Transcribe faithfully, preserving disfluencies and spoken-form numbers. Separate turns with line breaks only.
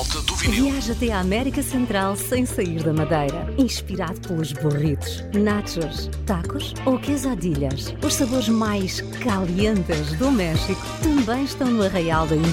Malta do Vinil.
Viaja até à América Central sem sair da Madeira. Inspirado pelos burritos, nachos, tacos ou quesadillas. Os sabores mais calientes do México também estão no Arraial da